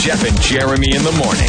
Jeff and Jeremy in the morning.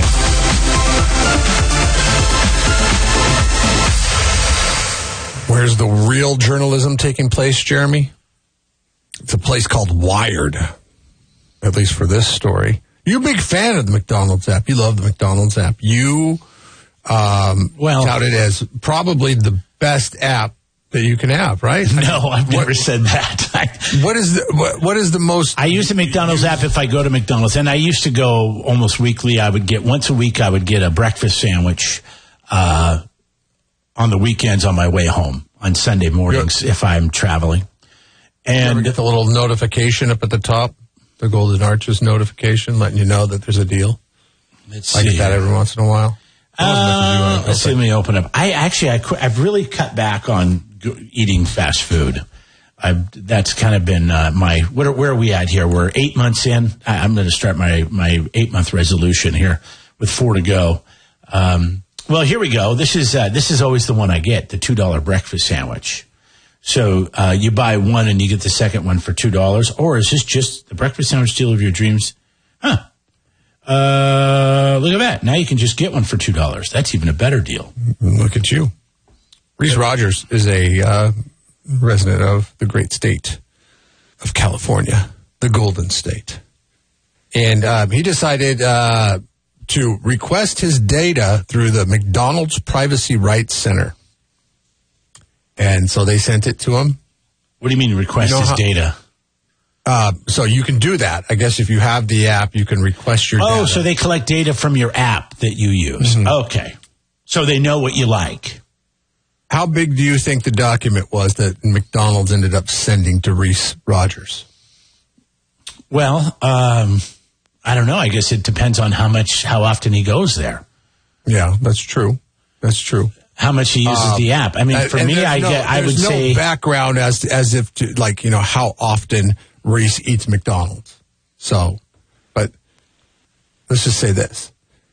Where's the real journalism taking place, Jeremy? It's a place called Wired, at least for this story. You're a big fan of the McDonald's app. You love the McDonald's app. You tout it as probably the best app that you can have, right? No, I've never said that. What is the most... I use the McDonald's app if I go to McDonald's, and I used to go almost weekly. Once a week, I would get a breakfast sandwich on the weekends on my way home, on Sunday mornings if I'm traveling. And you ever get the little notification up at the top, the Golden Arches notification, letting you know that there's a deal? I get that every once in a while. Let's see, let me open up. I've really cut back on eating fast food. That's kind of been where are we at here? We're 8 months in. I'm going to start my 8-month resolution here with 4 to go. Well, here we go. This is always the one I get, the $2 breakfast sandwich. So you buy one and you get the second one for $2, or is this just the breakfast sandwich deal of your dreams? Look at that. Now you can just get one for $2. That's even a better deal. Look at you. Reese Rogers is a resident of the great state of California, the Golden State. And he decided to request his data through the McDonald's Privacy Rights Center. And so they sent it to him. What do you mean request his data? So you can do that. I guess if you have the app, you can request your data. Oh, so they collect data from your app that you use. Mm-hmm. Okay. So they know what you like. How big do you think the document was that McDonald's ended up sending to Reese Rogers? Well, I don't know. I guess it depends on how often he goes there. Yeah, that's true. That's true. How much he uses the app. I mean, for me, I would say... no background as if to, like, how often Reese eats McDonald's. So, but let's just say this.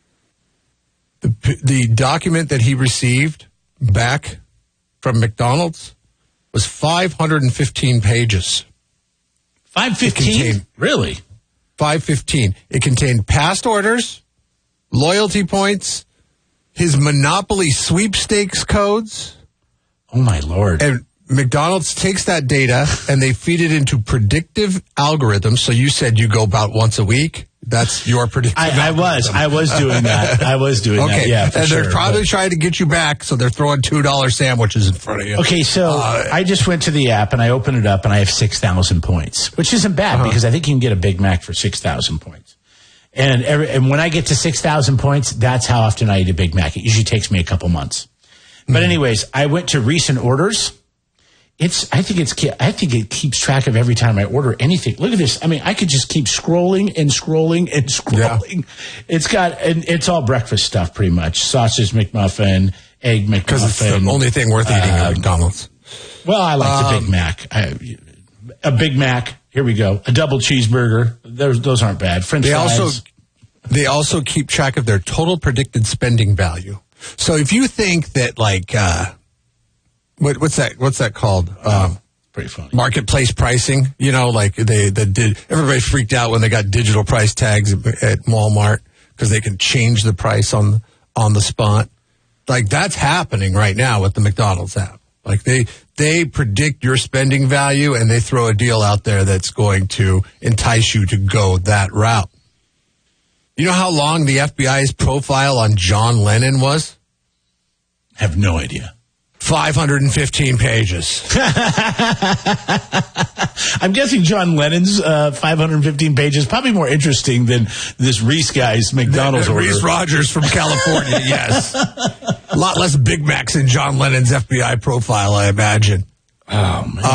The document that he received back from McDonald's was 515 pages. 515? Really? 515. It contained past orders, loyalty points, his Monopoly sweepstakes codes. Oh, my Lord. And McDonald's takes that data and they feed it into predictive algorithms. So you said you go about once a week. That's your predictive algorithm. I was doing that. Okay. Yeah, and they're probably trying to get you back, so they're throwing $2 sandwiches in front of you. Okay, so I just went to the app and I opened it up and I have 6,000 points, which isn't bad because I think you can get a Big Mac for 6,000 points. And when I get to 6,000 points, that's how often I eat a Big Mac. It usually takes me a couple months. But anyways, I went to recent orders. I think it keeps track of every time I order anything. Look at this. I mean, I could just keep scrolling and scrolling and scrolling. Yeah. It's all breakfast stuff pretty much. Sausage McMuffin, egg McMuffin. Because it's the only thing worth eating at McDonald's. Well, I like the Big Mac. A Big Mac. Here we go. A double cheeseburger. Those aren't bad. French fries. They also keep track of their total predicted spending value. So if you think that what's that called? Pretty funny. Marketplace pricing. Everybody freaked out when they got digital price tags at Walmart because they can change the price on the spot. Like that's happening right now with the McDonald's app. Like they predict your spending value and they throw a deal out there that's going to entice you to go that route. You know how long the FBI's profile on John Lennon was? I have no idea. 515 pages. I'm guessing John Lennon's 515 pages probably more interesting than this Reese guy's McDonald's order. Reese Rogers from California, yes. A lot less Big Macs in John Lennon's FBI profile, I imagine. Oh, man.